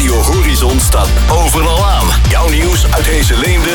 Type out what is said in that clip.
Radio Horizon staat overal aan. Jouw nieuws uit Heesselleemde,